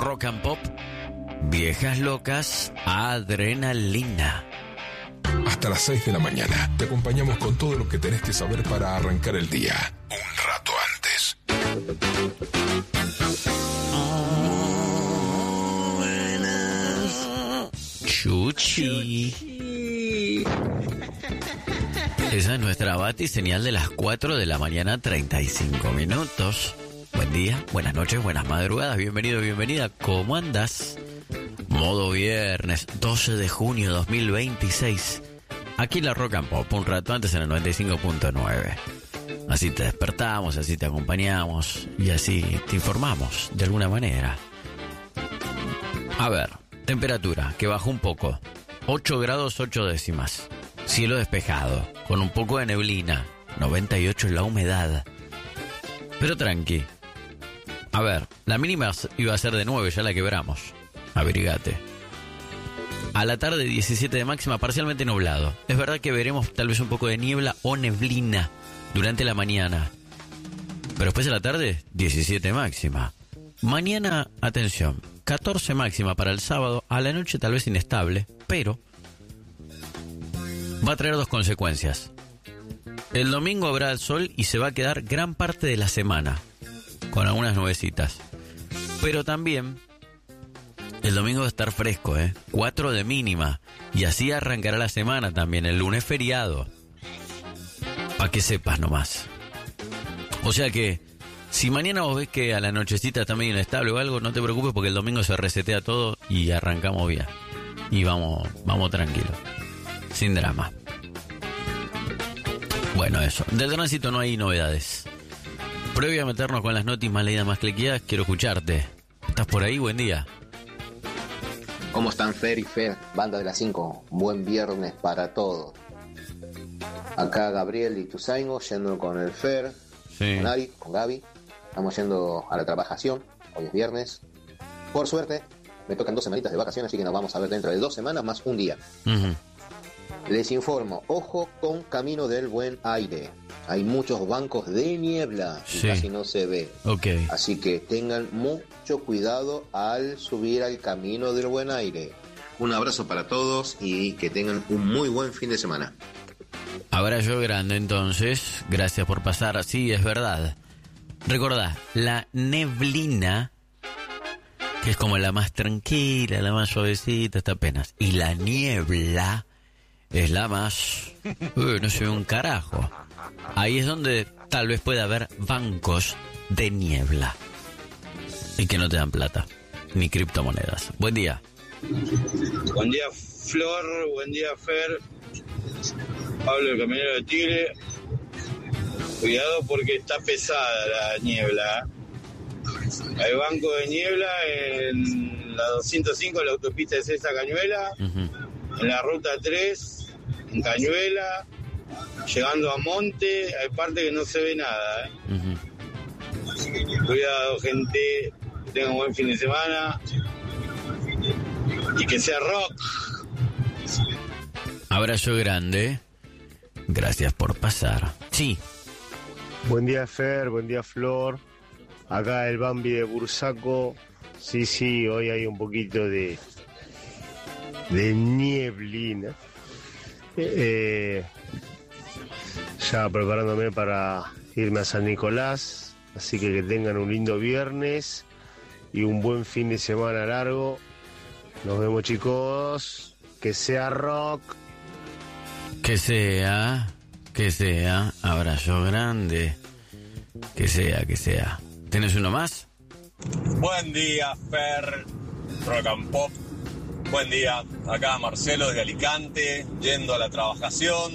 Rock and Pop, Viejas Locas, Adrenalina. Hasta las 6 de la mañana te acompañamos con todo lo que tenés que saber para arrancar el día un rato antes. Chuchi. Esa es nuestra Bati, señal de las 4 de la mañana, 35 minutos. Buen día, buenas noches, buenas madrugadas, bienvenido, bienvenida. ¿Cómo andas? Modo viernes, 12 de junio 2026. Aquí la Rock and Pop, un rato antes en el 95.9. Así te despertamos, así te acompañamos y así te informamos de alguna manera. A ver, temperatura que bajó un poco. 8 grados 8 décimas. Cielo despejado, con un poco de neblina. 98 en la humedad. Pero tranqui. A ver, la mínima iba a ser de 9, ya la quebramos. Abrigate. A la tarde 17 de máxima, parcialmente nublado. Es verdad que veremos tal vez un poco de niebla o neblina durante la mañana. Pero después de la tarde, 17 máxima. Mañana, atención, 14 máxima para el sábado. A la noche tal vez inestable, pero va a traer dos consecuencias. El domingo habrá el sol y se va a quedar gran parte de la semana con algunas nubecitas. Pero también el domingo va a estar fresco, 4 de mínima. Y así arrancará la semana también. El lunes feriado. Para que sepas nomás. O sea que si mañana vos ves que a la nochecita está medio inestable o algo, no te preocupes porque el domingo se resetea todo y arrancamos bien. Y vamos tranquilos. Sin drama. Bueno, eso. Del tránsito no hay novedades. Previo a meternos con las noticias más leídas, más cliqueadas, quiero escucharte. ¿Estás por ahí? Buen día. ¿Cómo están Fer y Fer? Banda de las 5. Buen viernes para todos. Acá Gabriel y Tuzaingo yendo con el Fer, sí. Con Ari, con Gaby. Estamos yendo a la trabajación. Hoy es viernes. Por suerte, me tocan 2 semanitas de vacaciones, así que nos vamos a ver dentro de 2 semanas más un día. Uh-huh. Les informo, ojo con Camino del Buen Aire. Hay muchos bancos de niebla y casi no se ve. Okay. Así que tengan mucho cuidado al subir al Camino del Buen Aire. Un abrazo para todos y que tengan un muy buen fin de semana. Abrazo grande entonces. Gracias por pasar. Sí, es verdad. Recordá, la neblina, que es como la más tranquila, la más suavecita, está apenas. Y la niebla es la más... no se ve un carajo. Ahí es donde tal vez pueda haber bancos de niebla. Y que no te dan plata, ni criptomonedas. Buen día. Buen día, Flor. Buen día, Fer. Pablo, el camionero de Tigre. Cuidado porque está pesada la niebla. Hay banco de niebla en la 205, la autopista de César Cañuela. Uh-huh. En la ruta 3... en Cañuela, llegando a Monte, hay parte que no se ve nada. Uh-huh. Cuidado, gente, que tengan un buen fin de semana y que sea rock. Abrazo grande, gracias por pasar. Sí. Buen día, Fer, buen día, Flor. Acá el Bambi de Bursaco. Sí, hoy hay un poquito de nieblina. Ya preparándome para irme a San Nicolás, así que tengan un lindo viernes y un buen fin de semana largo. Nos vemos, chicos. Que sea rock. Que sea. Abrazo grande. Que sea. ¿Tenés uno más? Buen día, Fer. Rock and Pop. Buen día, acá Marcelo desde Alicante, yendo a la trabajación.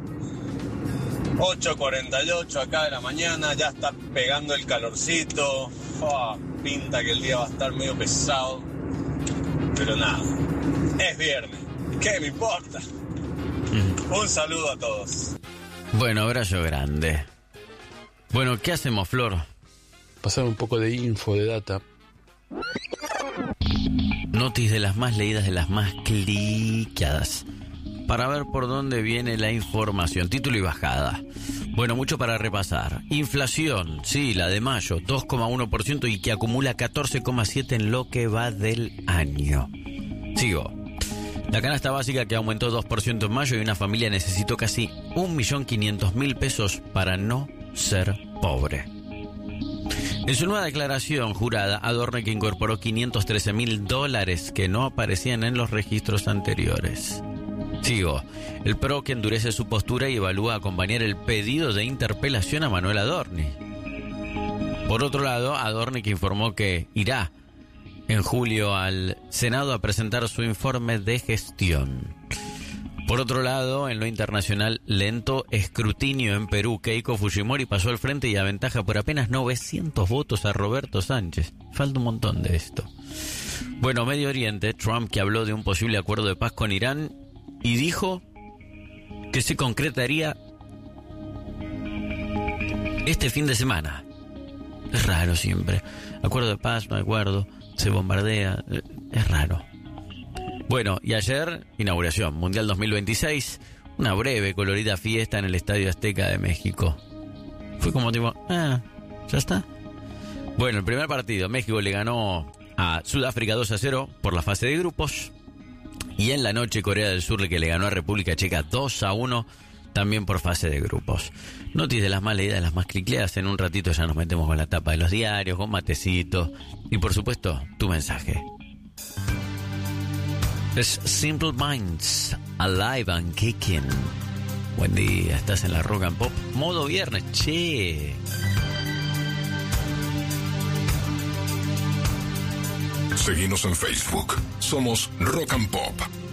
8:48 acá de la mañana, ya está pegando el calorcito. Pinta que el día va a estar medio pesado. Pero nada, es viernes, ¿qué me importa? Un saludo a todos. Bueno, abrazo grande. Bueno, ¿qué hacemos, Flor? Pasar un poco de info, de data. Notis de las más leídas, de las más cliqueadas. Para ver por dónde viene la información. Título y bajada. Bueno, mucho para repasar. Inflación, sí, la de mayo, 2,1% y que acumula 14,7% en lo que va del año. Sigo. La canasta básica que aumentó 2% en mayo y una familia necesitó casi 1.500.000 pesos para no ser pobre. En su nueva declaración jurada, Adorni incorporó $513.000 que no aparecían en los registros anteriores. Sigo. El PRO que endurece su postura y evalúa acompañar el pedido de interpelación a Manuel Adorni. Por otro lado, Adorni informó que irá en julio al Senado a presentar su informe de gestión. Por otro lado, en lo internacional, lento escrutinio en Perú. Keiko Fujimori pasó al frente y aventaja por apenas 900 votos a Roberto Sánchez. Falta un montón de esto. Bueno, Medio Oriente, Trump que habló de un posible acuerdo de paz con Irán y dijo que se concretaría este fin de semana. Es raro siempre. Acuerdo de paz, no acuerdo, se bombardea, es raro. Bueno, y ayer, inauguración, Mundial 2026, una breve, colorida fiesta en el Estadio Azteca de México. Fue como tipo, ya está. Bueno, el primer partido, México le ganó a Sudáfrica 2-0 por la fase de grupos. Y en la noche, Corea del Sur que le ganó a República Checa 2-1, también por fase de grupos. Notis de las más leídas, las más clicleadas. En un ratito ya nos metemos con la tapa de los diarios, con matecito. Y por supuesto, tu mensaje. Es Simple Minds, Alive and Kicking. Buen día, estás en la Rock and Pop. Modo viernes, che. Seguinos en Facebook. Somos Rock and Pop.